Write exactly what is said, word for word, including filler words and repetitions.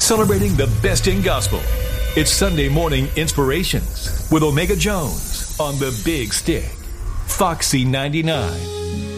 celebrating the best in gospel. It's Sunday Morning Inspirations with Omega Jones on the Big Stick, Foxy ninety-nine.